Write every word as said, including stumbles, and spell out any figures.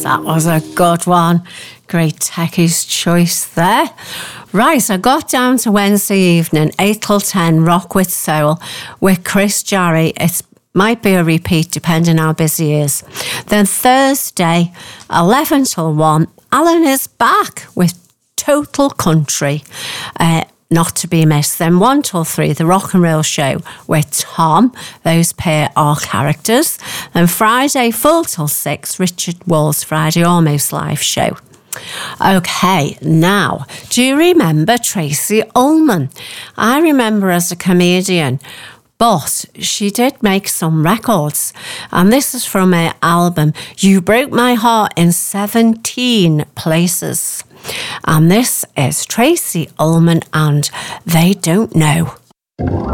that was a good one. Great Techie's choice there. Right, I got down to Wednesday evening, eight till ten, Rock with Soul, with Chris Jarry. It might be a repeat, depending how busy he is. Then Thursday, eleven till one, Alan is back with Total Country. Uh, Not to be missed. Then one till three, the Rock and Roll Show with Tom. Those pair are characters. Then Friday, four till six, Richard Wall's Friday Almost Live Show. Okay, now, do you remember Tracy Ullman? I remember as a comedian, but she did make some records. And this is from her album, You Broke My Heart in seventeen Places. And this is Tracy Ullman and They Don't Know.